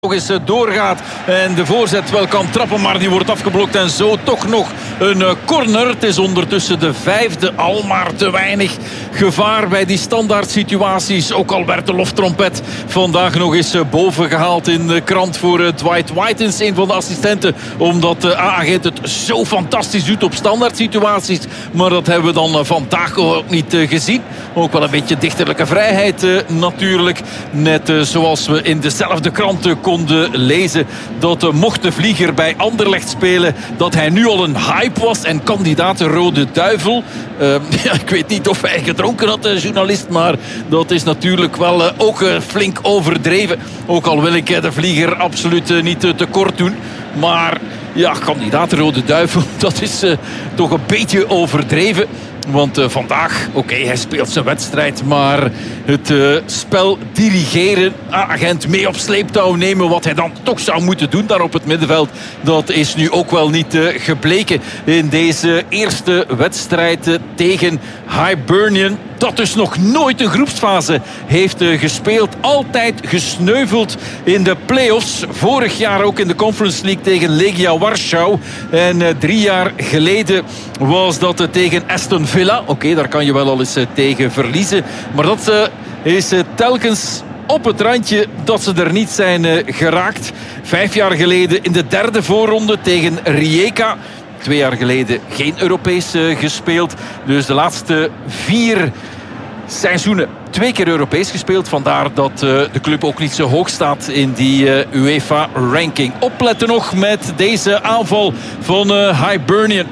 nog eens doorgaat en de voorzet wel kan trappen, maar die wordt afgeblokt en zo toch nog een corner. Het is ondertussen de vijfde, al maar te weinig gevaar bij die standaard situaties. Ook al werd de loftrompet vandaag nog eens boven gehaald in de krant voor Dwight Whitens, een van de assistenten, omdat de A-agent het zo fantastisch doet op standaard situaties. Maar dat hebben we dan vandaag ook niet gezien. Ook wel een beetje dichterlijke vrijheid natuurlijk. Net zoals we in dezelfde krant konden lezen dat mocht de Vlieger bij Anderlecht spelen, dat hij nu al een hype was en kandidaat Rode Duivel. Ik weet niet of hij gedronken had, de journalist, maar dat is natuurlijk wel ook flink overdreven. Ook al wil ik de Vlieger absoluut niet tekort doen. Maar ja, kandidaat Rode Duivel, dat is toch een beetje overdreven. Want vandaag, oké, hij speelt zijn wedstrijd, maar het spel dirigeren, agent mee op sleeptouw nemen, wat hij dan toch zou moeten doen daar op het middenveld, dat is nu ook wel niet gebleken in deze eerste wedstrijd tegen Hibernian. Dat dus nog nooit een groepsfase heeft gespeeld. Altijd gesneuveld in de play-offs. Vorig jaar ook in de Conference League tegen Legia Warschau. En 3 jaar geleden was dat tegen Aston Villa. Oké, daar kan je wel al eens tegen verliezen. Maar dat is telkens op het randje dat ze er niet zijn geraakt. 5 jaar geleden in de derde voorronde tegen Rijeka. 2 jaar geleden geen Europees gespeeld. Dus de laatste 4 seizoenen 2 keer Europees gespeeld. Vandaar dat de club ook niet zo hoog staat in die UEFA-ranking. Opletten nog met deze aanval van Hibernian.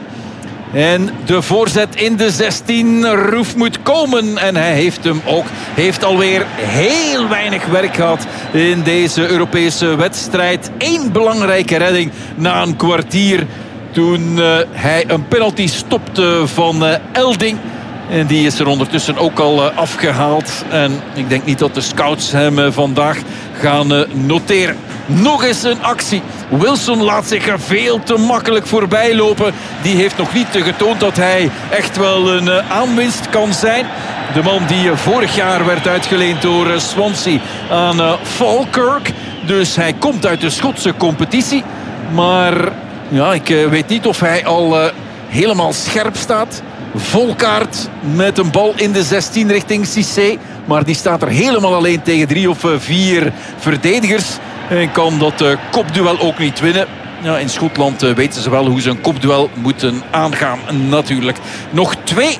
En de voorzet in de 16. Roef moet komen. En hij heeft hem ook. Heeft alweer heel weinig werk gehad in deze Europese wedstrijd. 1 belangrijke redding na een kwartier. Toen hij een penalty stopte van Elding. En die is er ondertussen ook al afgehaald. En ik denk niet dat de scouts hem vandaag gaan noteren. Nog eens een actie. Wilson laat zich er veel te makkelijk voorbij lopen. Die heeft nog niet getoond dat hij echt wel een aanwinst kan zijn. De man die vorig jaar werd uitgeleend door Swansea aan Falkirk. Dus hij komt uit de Schotse competitie. Maar ja, ik weet niet of hij al helemaal scherp staat. Volkaert met een bal in de 16 richting Cissé. Maar die staat er helemaal alleen tegen 3 of 4 verdedigers. En kan dat kopduel ook niet winnen. Ja, in Schotland weten ze wel hoe ze een kopduel moeten aangaan natuurlijk. Nog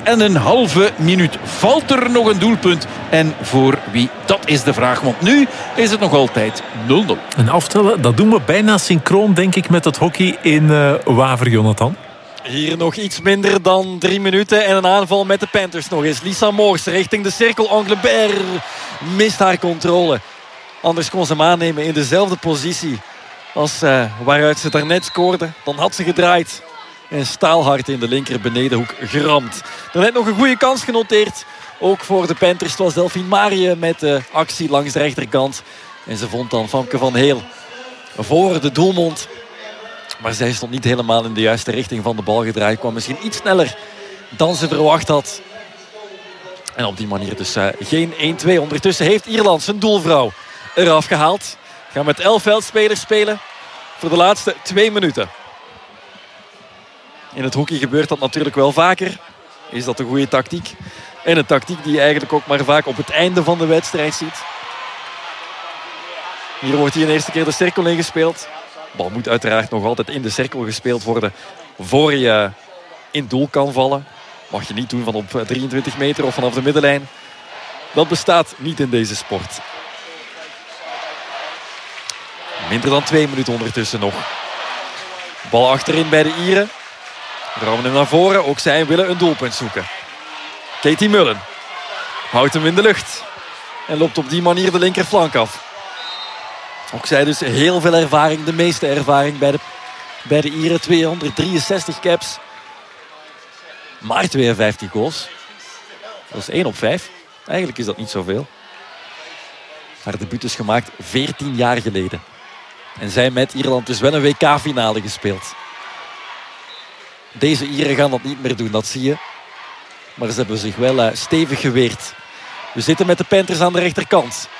2,5 minuut. Valt er nog een doelpunt? En voor wie? Dat is de vraag. Want nu is het nog altijd 0-0. En aftellen, dat doen we bijna synchroon, denk ik, met het hockey in Waver, Jonathan. Hier nog iets minder dan 3 minuten. En een aanval met de Panthers nog eens. Lisa Moors richting de cirkel. Anglebert mist haar controle. Anders kon ze hem aannemen in dezelfde positie als waaruit ze daarnet scoorde. Dan had ze gedraaid. En staalhard in de linker benedenhoek geramd. Daarnet nog een goede kans genoteerd. Ook voor de Panthers. Het was Delphine Marie met de actie langs de rechterkant. En ze vond dan Famke van Heel voor de doelmond. Maar zij stond niet helemaal in de juiste richting van de bal gedraaid. Kwam misschien iets sneller dan ze verwacht had. En op die manier dus geen 1-2. Ondertussen heeft Ierland zijn doelvrouw eraf gehaald. Gaan met 11 veldspelers spelen voor de laatste 2 minuten. In het hockey gebeurt dat natuurlijk wel vaker. Is dat een goede tactiek? En een tactiek die je eigenlijk ook maar vaak op het einde van de wedstrijd ziet. Hier wordt hij een eerste keer de cirkel ingespeeld. De bal moet uiteraard nog altijd in de cirkel gespeeld worden voor je in doel kan vallen. Mag je niet doen van op 23 meter of vanaf de middenlijn. Dat bestaat niet in deze sport. Minder dan 2 minuten ondertussen nog. Bal achterin bij de Ieren. Rammen hem naar voren. Ook zij willen een doelpunt zoeken. Katie Mullen houdt hem in de lucht. En loopt op die manier de linkerflank af. Ook zij dus heel veel ervaring. De meeste ervaring bij de Ieren. 263 caps. Maar 52 goals. Dat is 1 op 5. Eigenlijk is dat niet zoveel. Haar debuut is gemaakt 14 jaar geleden. En zij met Ierland dus wel een WK-finale gespeeld. Deze Ieren gaan dat niet meer doen, dat zie je. Maar ze hebben zich wel stevig geweerd. We zitten met de Panthers aan de rechterkant.